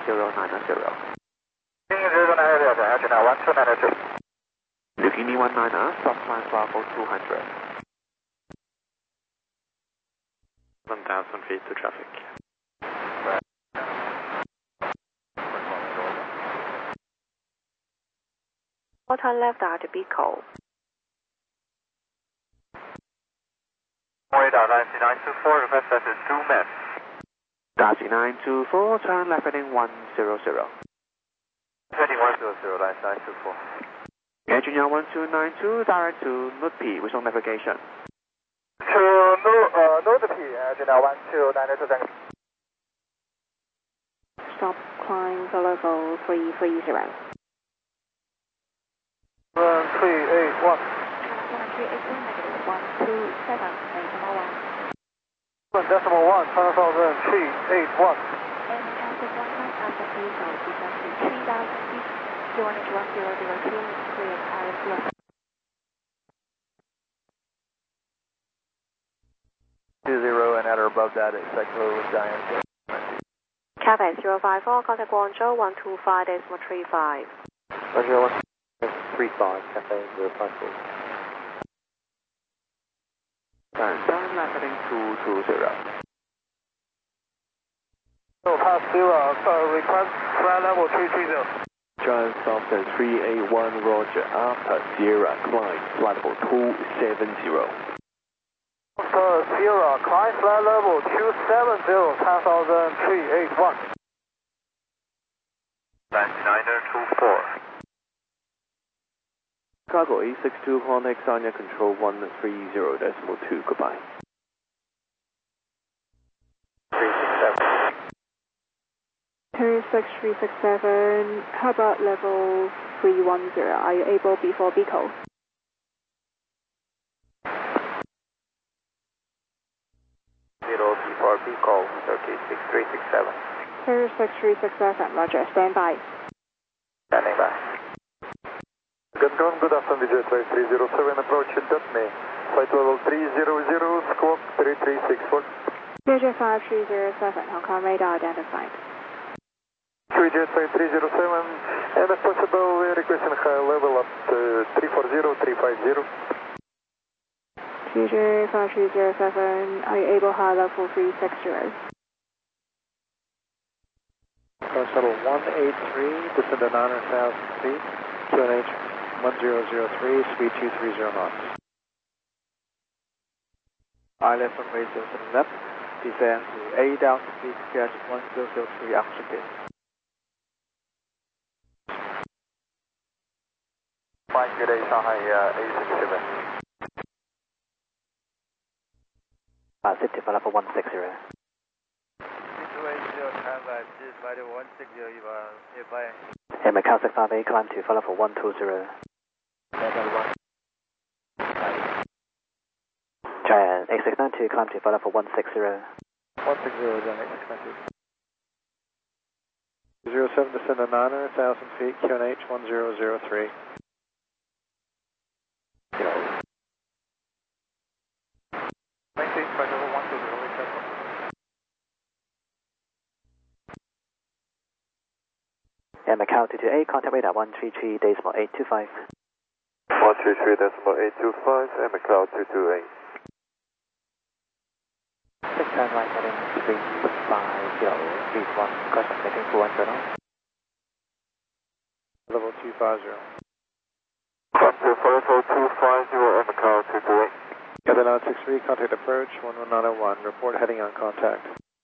Lukini 19er, stop climb for 200. 1,000 feet to traffic. Turn left at Bico. Radar 924, request that is 2 men. Darcy 924, turn left heading 100. Heading 100, line 924. Engineer 1292, direct to Nutpi with on navigation. To Nutpi, Engineer 1292, thank you. Stop climb for level 330. 381. 127.1. 1.1, 381. And after 1 time after Bico, descend to 3,000 feet, QNH 1002, clear IS left. 20 and at or above that, expect low with Giant. Cathay 054, contact Guangzhou 125.35. Roger, 135, Cathay 054. Turn left heading 220. Pass 0, request flight level 330. Transponder 381, Roger, after Sierra, climb, flight level 270. Sierra, climb flight level 270, 10,381. 9924. Cargo 862, Hornet, Xania, control 130.2, goodbye. 367. 36367, how about level 310? Are you able before Bico? Before Bico, Turkey 6367. 36367, Roger, stand by. Standing by. Good afternoon, Vijay 307, approach Dutme. Flight level 300, squawk 3364. Vijay 5307, Hong Kong radar identified. 3Jet 307, and if possible, we're requesting high level up to 340, 350. Vijay 5307, are you able high level 360? Shuttle 183, descend to 900,000 feet, QNH 1003, speed 230 knots. ILS on radio to the left, descend to 8,000 feet, QNH 1003, altitude. Flying good day, Shanghai 867. City for level 160. 160, Macau 65A, climb to level 120. Giant 8692, climb to level 160. 160, Giant 8692. 07, descend to 900,000 feet, QNH 1003. And Macau 228, contact radar 133.825. 133.825, and Macau 228. 6 turn right heading 350, lead 1, caution making full internal. Level 250. Contact level 250, and Macau 228. Gather 963, contact approach 11901, report heading on contact.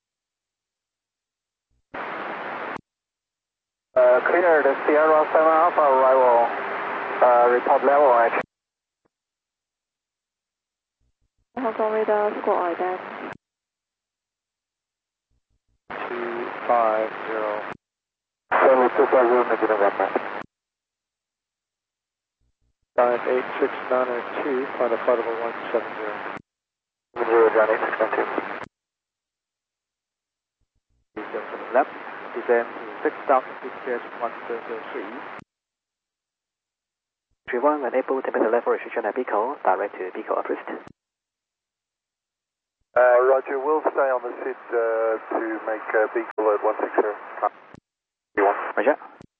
Clear the Sierra 7 Alpha arrival, report level H. Hong Kong radar squawk ident. 250. 250, make it November. Giant 86902, find a flight level 170. 0, Giant 8692. descend to the left, descend to 6,000 feet, QNH 1003. 31, when able, take the level restriction at Bico, direct to Bico approved. Roger, we'll stay on the seat to make Bico at 160. Roger.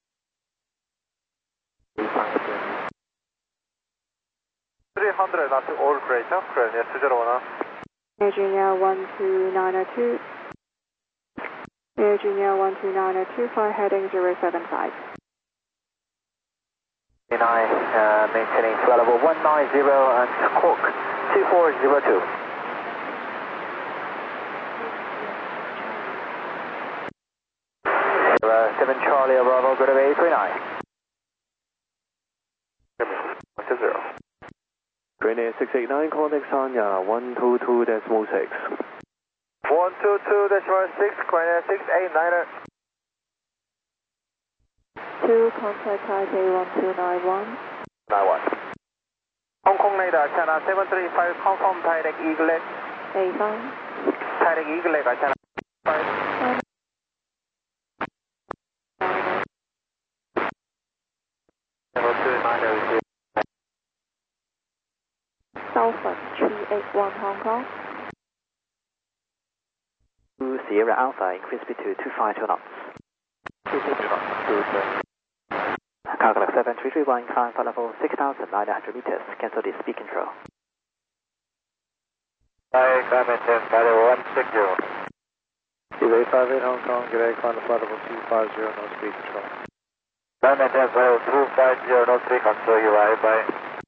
300 not to all operator, clear near 201. Virginia 12902. Virginia 12902, fly heading 075. Maintaining flight level 190 and Cork 2402. 7 Charlie Bravo, good of 839. 120. Green 689, contact Sanya 122.6. 122.6, Green 689er. 2, contact Taipei 1291. 91. Hong Kong radar, China 735, confirm direct Eagle Leg. 85. Direct Eagle Leg, China 5. Southern 381 Hong Kong. 2 Sierra Alpha, increase speed to 252 knots. 250 knots. Calculate 7331, climb flight level 6,900 meters. Cancel the speed control. Hi, climb and 10, flight level 160. Delay 58 Hong Kong, g'day, climb to flight level 250, no speed control. Climb and 10, flight level 250, no speed control, you are bye.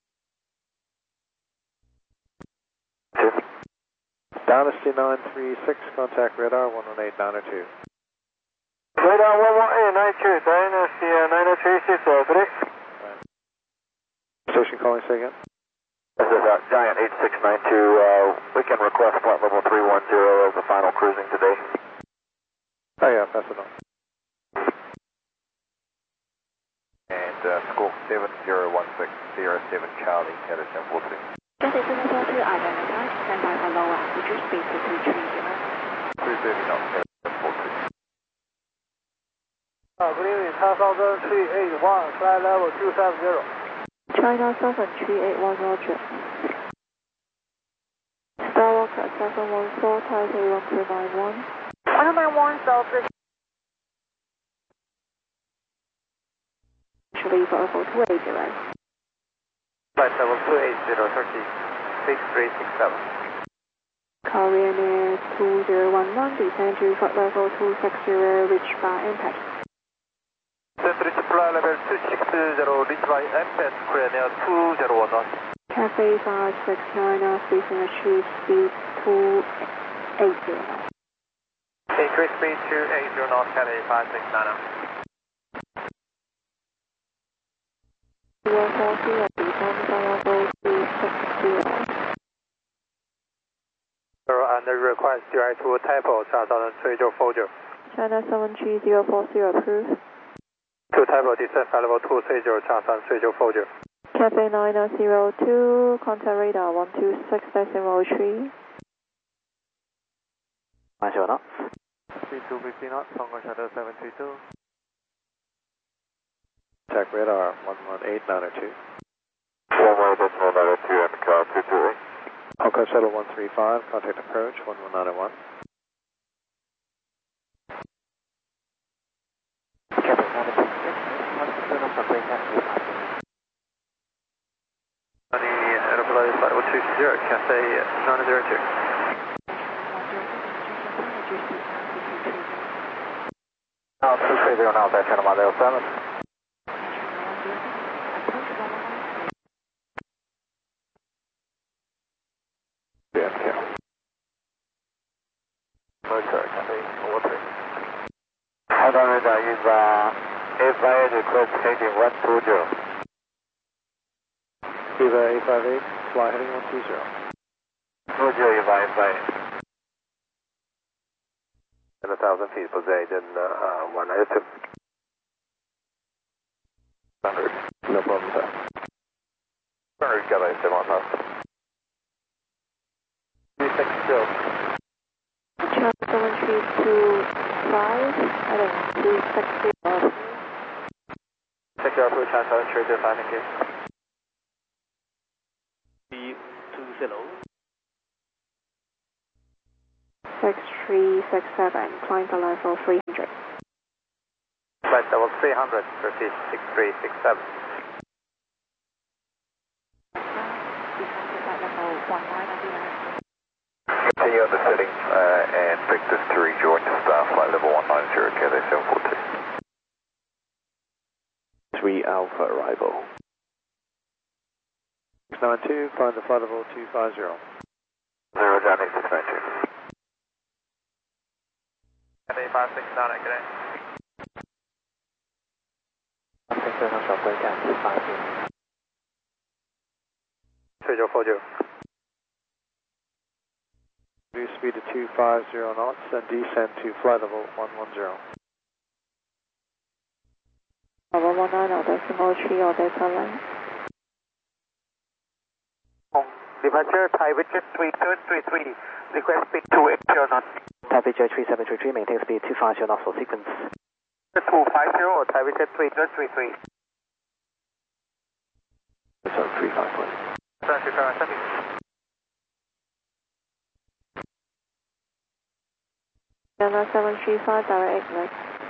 Dynasty 936, contact radar 118.902. Radar 118.92, Dynasty 936, Station calling, say again. This is Giant 8692, we can request flight level 310 as the final cruising today. Oh yeah, pass it on. And Squawk 701607 Charlie, headed 1042. Cathay 742, identified. Stand by for lower altitude, speed to 230. 230 knots, headed 1042. Green, 10,381, flight level 270. China Southern 381 Roger. Skywalker 714, Taipei 1291. 1291, Southern. Actually, for 280. Flight level 280, Turkey 6367. Korean Air 2011, descend to flight level 260, reach by impact. Reach flight level 260, reach by impact, Korean Air 201. Cathay 569, station achieve speed 280. Increase speed 280 knots, Cathay 569. 040, descend flight level 260. And request direct to Typo, China 3040. China 73040, approved. To Typo, descend flight level 230, China 3040. Cathay 902, contact radar 126.03. 90 knots. Speed 250 knots, Hong Kong Shadow 732. Contact radar 118.902. 118.902, and car 228. Hong Kong Shuttle 135, contact approach 11901. Cathay 966, what's the turn off from break taxi? Enterprise flight level 260, Cathay 902. Now 230 now, that's Channel 107. A58 request heading 120. Viva A58, fly heading 120. Roger, A58. And 1,000 feet, Poseidon 192. 100. No problem, sir. 100, got a 7 on us. 360. China 7325, heading 260. Take care, approach China 735, thank you. 6367, climb for level 300. Flight flight level 300, Turkey 6367. Continue on the setting and Victus to rejoin flight level 190, KLA 742. 3 Alpha arrival. 692, find the flight level 250. 0 down 692. KLA 56 down, KLA. 正常小飞感发现。 3940. Reduce speed to 250 knots and descend to flight level 110. 119.3 or data line. Departure Thai Widget 3233, request speed 280 knots. Thai Widget 3733, maintain speed 250 knots for sequence. 250 or Thai Widget 3233. It's on 351. 351. China 735, direct exit.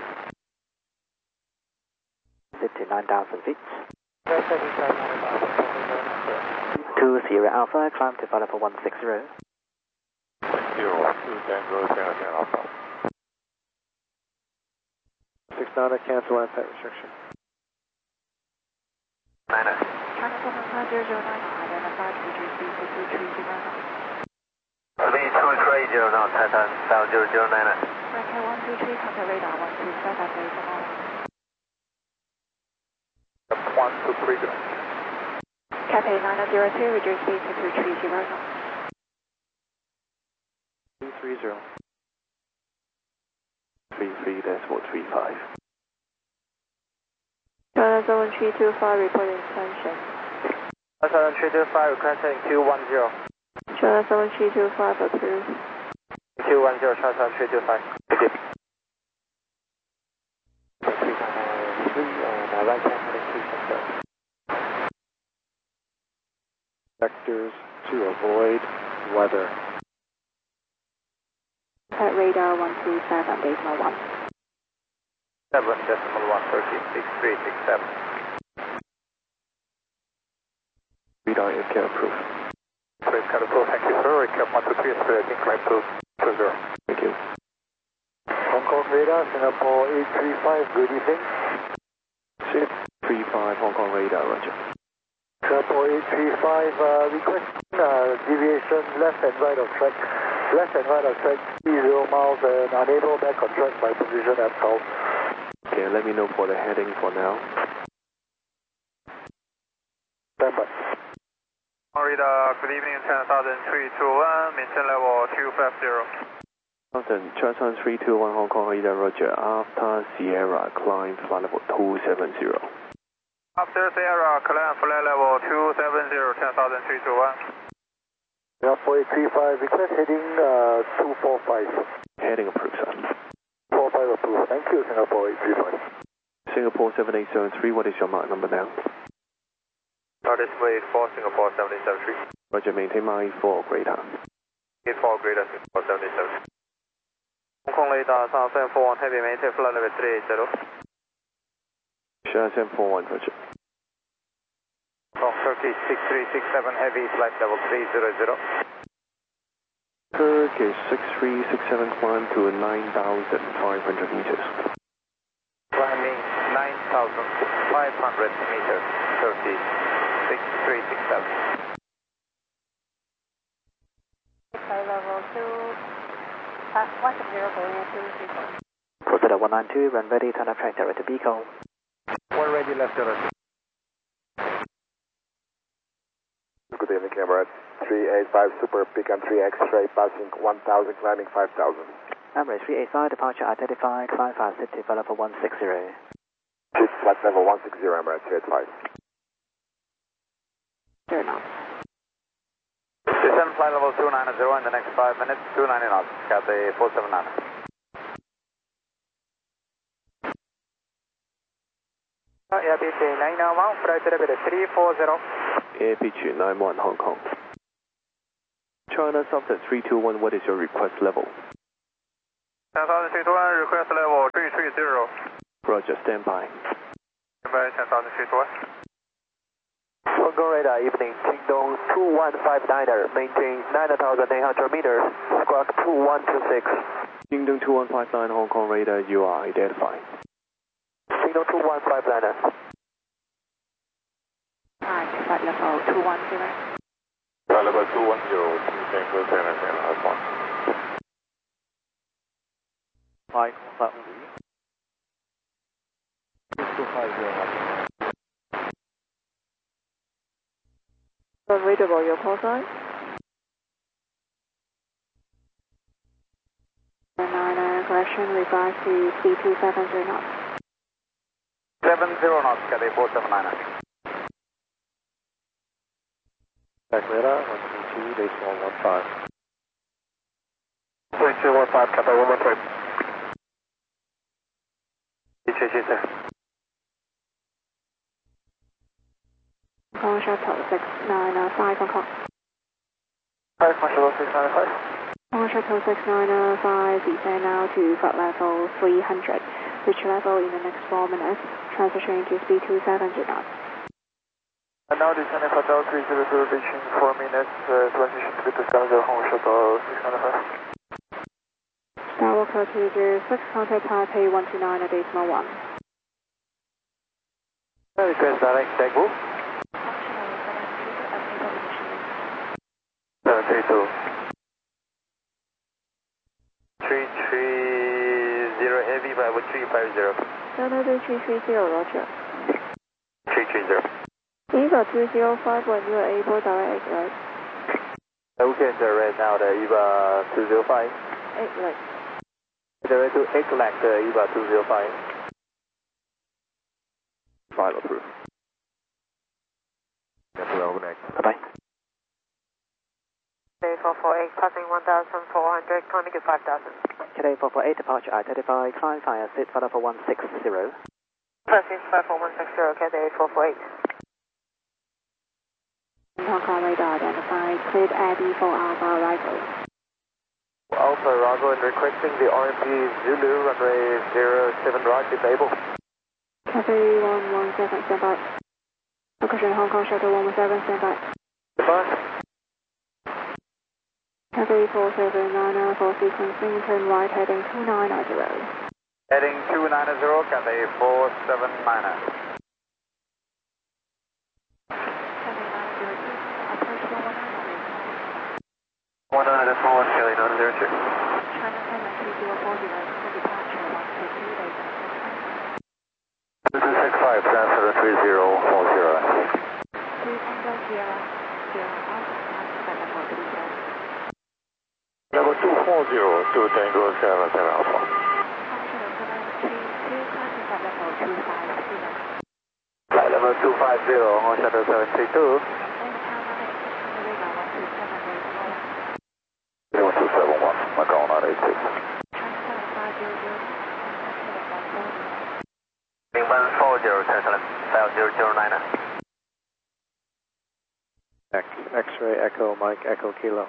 59,000 feet. 20 Alpha, climb to flight level 160. 02 Tango, Tango Alpha. 69, cancel and pet restriction. 9. China 750, identified reduce speed to 230. 3230 now, Titan 7009. Ranking 123, contact radar 127 at base of 123 go. Cathay 902, reduce speed to 230 knots. 230. 33.35. China 7325, report intention. 7325, requesting 210. China 7325, approved. 210, China 7325. Thank you. 3 and right hand heading 3 Vectors to avoid weather. At radar 127, decimal 1. 7.1, Turkey 6367. Radar AirCare approved. Please cut approved, thank you sir. Recap 123 is clear, climb to 20. Thank you. Hong Kong radar, Singapore 835, good evening. 635 Hong Kong radar, roger. Singapore 835, requesting deviation left and right of track. Left and right of track, 30 miles and unable back on track by position at south. Okay, let me know for the heading for now. Stand by. Radar, good evening, 10,321, maintain level 250. Charleston 321 Hong Kong radar, roger. After Sierra, climb flight level 270. After Sierra, climb flight level 270, 10,321. Singapore 835, request heading 245. Heading approved, sir. 45 approved. Thank you, Singapore 835. Singapore 7873, what is your mark number now? Display 84, Singapore 7873. Roger, maintain my 4 radar. 84 greater, Singapore 77. Hong Kong radar, South 741, heavy maintain flight level 380. Shenzhen 41, roger. From Turkey 6367, heavy flight level 300. Turkish 6367, climb to 9,500 meters. Climbing 9,500 meters, Turkey 6367. Flight level 170, Proceed at 192, run ready, turn up track direct to Beacon. One ready, left direct. Good evening, camera 385 Super Pecan 3 X-ray passing 1,000, climbing 5,000. Emirates 385, departure identified, climb fast to flight level 160. Flight level 160, Emirates 385. 0 knots. Descend flight level 290 in the next 5 minutes, 290 knots, Cathay 479. AirPitch 991, flight level 340. Air pitch 91 Hong Kong. China Southern 321, what is your request level? 10,321, request level 330. Roger, stand by. Standby 10,000 feet west. Hong Kong radar, evening, Kingdom 2159er, maintain 9,800 meters, squawk 2126. Kingdom 2159 Hong Kong radar, you are identified. Kingdom 2159er. Flight level 210. Flight level 210, Tango 77 Alpha. Flight 250. Unreadable, your call sign? 9 correction, revise to speed 270 knots. 70 knots, Cathay 479er. Back radar, 132, base 115. 3215, Cathay 113. 1776. Hong Kong Shuttle 695 Hong Kong. 5 Shuttle 695. Hong Kong Shuttle 695, descend now to flight level 300. Reach level in the next 4 minutes. Transition to speed 270 knots. And now descending for Delta 300, reaching 4 minutes, transition to the sky of Hong Kong Shuttle 695. Skywalker 206, contact Taipei 129.1. Request direct deck move. 732. 330 heavy by 350. 330, Roger. 330. EVA 205 when you are able direct right. Okay, right now the EVA 205. 8 right. Direct to X-Lac, EVA 205. File approved. Bye-bye. Today 448, passing 1,400, climbing to 5,000. Today 448, departure I-35, climb fire, sit flight level 160. Passing 54160, Cathay 448. Hong Kong radar identified, cleared Abby for Alpha arrival. Alpha Bravo and requesting the RMP Zulu runway 07 right disable. Cathay 117, stand by. Location Hong Kong Shuttle 117, stand by. Goodbye. Cathay 4790 for sequencing, turn right heading 2990. Heading 290, Cathay 479er. Cathay 194, Kelly 902. China China 2040, departure 122 days. 265, transfer 3040. 2 Tango Sierra, Sierra Alpha, flight level 30. Level 240, 2 Tango 77 Alpha. Flight level 250, Hong Shuttle 732. 271, Macau 986. 140, X-ray, Echo, Mike, Echo, Kilo.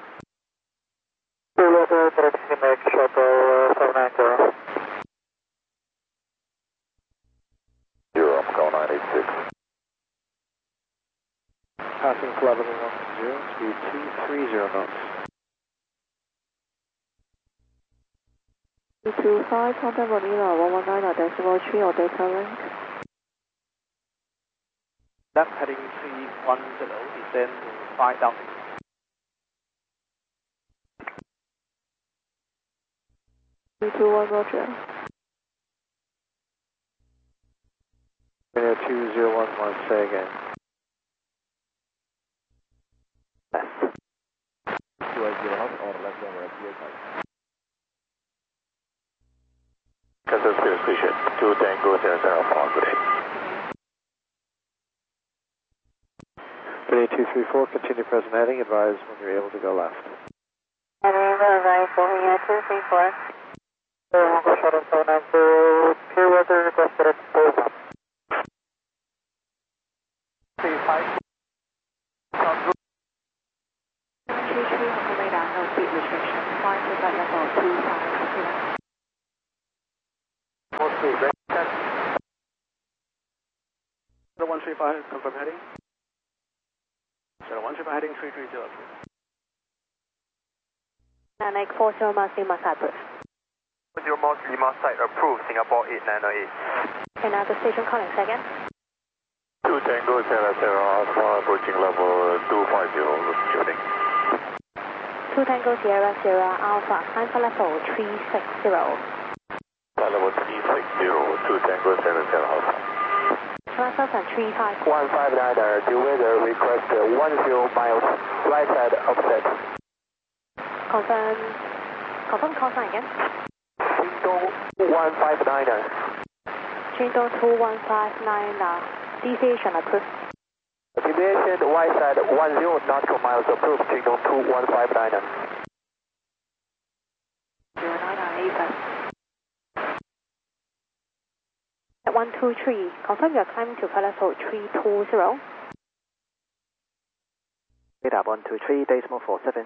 Kilo, taxi, Mike, Shuttle 790. 0, Macau 986. Passing flight level 10, speed 230 knots. 225, contact Manila 119.3 or data link. Left heading 310, descend to 5,000. Two-one, Roger. 2011, say again. Left. 280 knots or left over at the outside. Kansas Clear Station, 2 Tango 77 Alpha, good day. 234, continue present heading, advise when you're able to go left. Heading right, going at 234. Hong Kong Shuttle 792, pure weather requested at 4. 35. 333 Hong Kong radar, no speed restriction. Flight to flight level 250. Mostly, right? 135, confirm heading. Channel 135 heading 330. Nanic 40 miles Lima side approved. 40 miles Lima side approved, Singapore 8908. Okay, now the station calling second. 2 Tango Sierra Sierra Alpha approaching level 250, shooting. 2 Tango Sierra Sierra Alpha, climb for level 360. Level 360, 2 Tango Sierra Sierra Alpha. China Southern 35. 159er, the weather request 10 miles, right side offset. Confirm call sign again. Jingdong 159er. Jingdong 2159, deviation approved. Deviation right side 10 nautical miles approved, Jingdong 2159er. 0998. At 123, confirm you are climbing to flight level 320. Radar 123, decimal 47.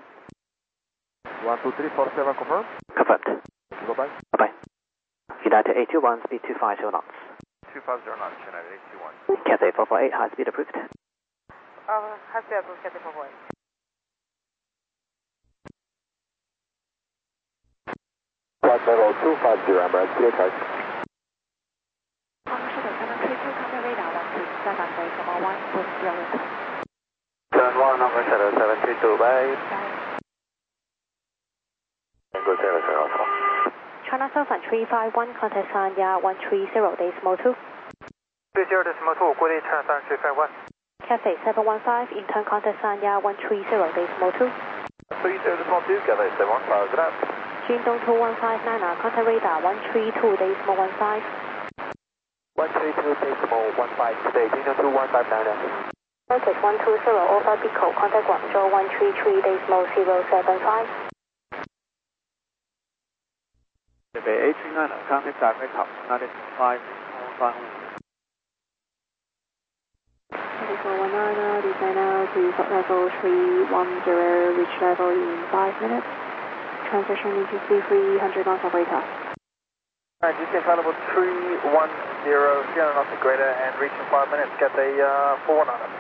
12347 confirm. Confirmed. Goodbye. Bye-bye. United 821, speed 250 knots. 250 knots, United 821. Cathay 448, high speed approved. High speed approved, Cathay 448. Flight level 250, Emirates, clear target. Turn 1 number 732, bye. Tango Sierra Sierra Alpha. China Southern 351, contact Sanya 130, decimal 2. 30 decimal 2, good day, China Southern 351. Cathay 715, intern contact Sanya 130, decimal 2. 30 decimal 2, Cathay 715, good up. Jingdong 2159, contact radar 132, decimal 15. 132 decimal 15 today, Jingdong 2159er. Contact 120, over Pico, contact Guangzhou 133, decimal 075. Bay 839, contact direct up 95, 5. 3419, descend now to flight level 310, reach level in 5 minutes. Transition into speed 300 knots operator. Alright, descend flight level 310, 300 knots greater and reach in 5 minutes, get a 419.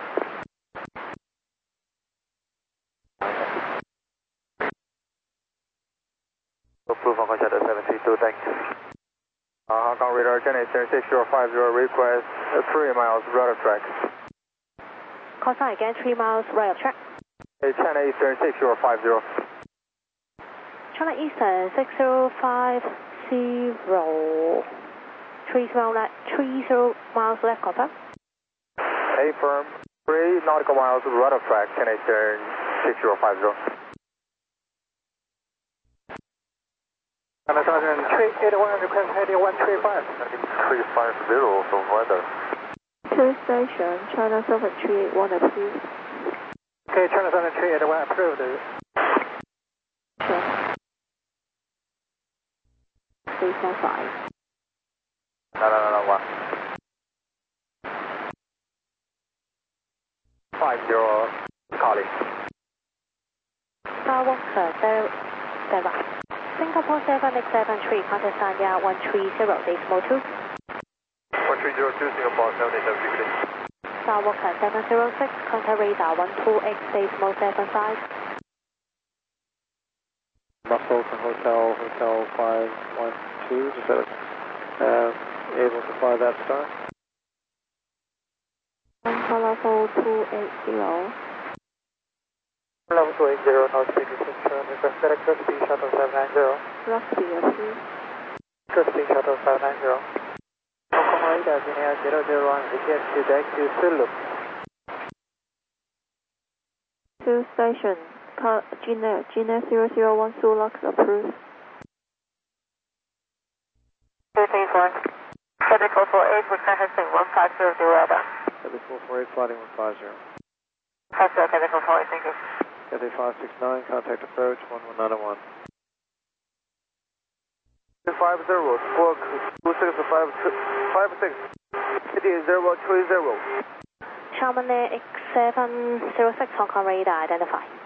Approve on Machado 732, thanks. Hong Kong radar, Chennai 6050, request 3 miles right of track. Call sign again, 3 miles right of track. China Eastern 6050. China Eastern 6050. 30 miles left, confirm. A firm, 3 nautical miles right of track, China Eastern 6050. China Southern 381, request heading 135. 350 from weather. 2 station, China Southern 381 approved. Okay, China Southern 381 approved. Sure. Station 5. No, 1. 50, calling. Skywalker, Sarah. Singapore 7873, contact Sanya 130, decimal 2. 1302, Singapore 7873. Skywalker 706, contact radar 128, decimal 75. Muscle to Hotel 512, just able to fly that star. Level 280. Level 280, no speed restriction, request direct speed shuttle 790. Rugby approved. Speed shuttle 790. Hong Kong radar, Guinea 001, again to deck to Sulu. 2 station, Gina 001, Sulux approved. 234. Cathay 448, request heading 150, radar. Cathay 448, flighting 150. Cathay 448, thank you. Cathay 569, contact approach 11901. 50, squawk 2656, city 030. Chamonix X706, Hong Kong radar, identify.